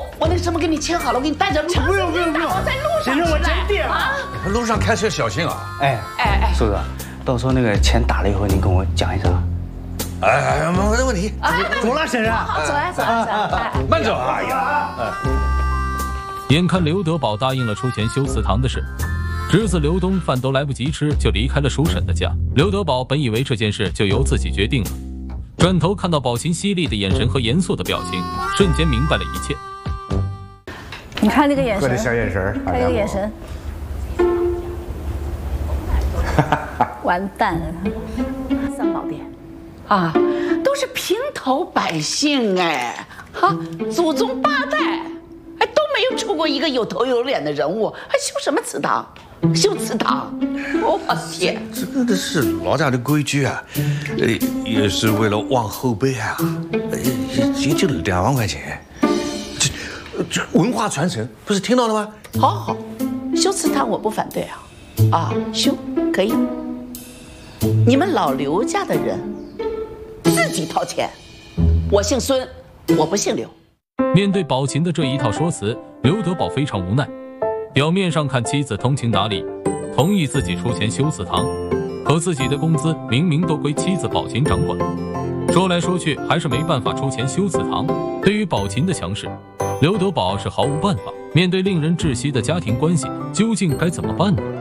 我那个什么给你切好了，我给你带着路。 不用， 我在路上。 先生，我真点啊！ 路上开车小心啊！ 哎，叔叔，到时候那个钱打了以后，你跟我讲一声。 哎，没问题。 走了，先生。 好，走啊。 慢走啊！哎呀， 眼看刘德宝答应了出钱修祠堂的事，侄子刘东饭都来不及吃，就离开了叔婶的家。刘德宝本以为这件事就由自己决定了，转头看到宝琴犀利的眼神和严肃的表情，瞬间明白了一切。 你看这个眼神， 这小眼神， 看这个眼神，完蛋了！三宝殿啊，都是平头百姓哎，哈，祖宗8代哎都没有出过一个有头有脸的人物，还修什么祠堂？修祠堂，我天！ 这是老家的规矩啊，也是为了望后辈啊，也就2万块钱，这文化传承，不是听到了吗？ 好，修祠堂我不反对啊，修可以。你们老刘家的人自己掏钱，我姓孙，我不姓刘。 面对宝琴的这一套说辞，刘德宝非常无奈。表面上看妻子通情达理，同意自己出钱修祠堂，可自己的工资明明都归妻子宝琴掌管，说来说去还是没办法出钱修祠堂。对于宝琴的强势，刘德宝是毫无办法。面对令人窒息的家庭关系，究竟该怎么办呢？